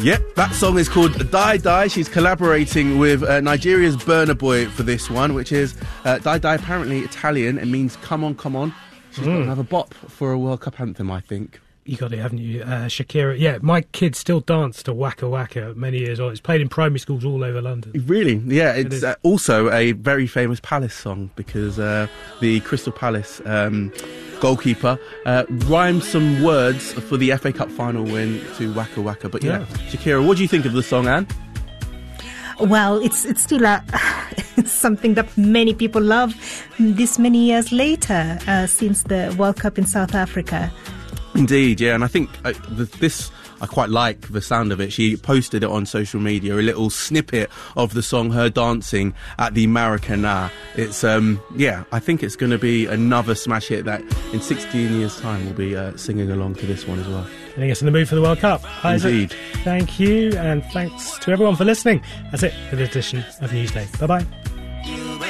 Yep, that song is called Die Die. She's collaborating with Nigeria's Burna Boy for this one, which is Die Die, apparently Italian. It means come on, come on. She's got another bop for a World Cup anthem, I think. You got it, haven't you? Shakira. Yeah, my kids still dance to Waka Waka many years on. It's played in primary schools all over London. Really? Yeah, it's also a very famous Palace song because the Crystal Palace goalkeeper rhymed some words for the FA Cup final win to Waka Waka. But yeah, Shakira, what do you think of the song, Anne? Well, it's still something that many people love this many years later since the World Cup in South Africa. Indeed, yeah, and I think I quite like the sound of it. She posted it on social media, a little snippet of the song, her dancing at the Maracana. It's, I think it's going to be another smash hit that in 16 years' time we'll be singing along to this one as well. Getting us in the mood for the World Cup. Isaac, indeed. Thank you, and thanks to everyone for listening. That's it for this edition of Newsday. Bye-bye.